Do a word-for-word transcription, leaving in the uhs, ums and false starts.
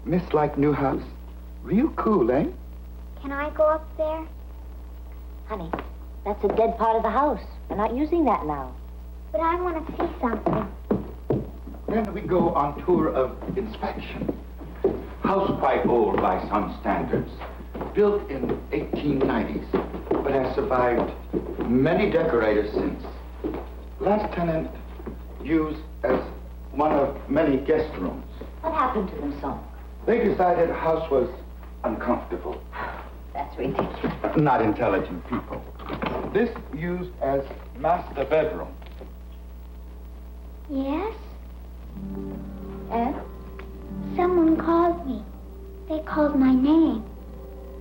Miss like new house? Real cool, eh? Can I go up there? Honey, that's a dead part of the house. We're not using that now. But I want to see something. Then we go on tour of inspection. House quite old by some standards. Built in eighteen nineties, but has survived many decorators since. Last tenant used as one of many guest rooms. What happened to them, son? They decided the house was uncomfortable. That's ridiculous. Not intelligent people. This used as master bedroom. Yes? And? Someone called me. They called my name.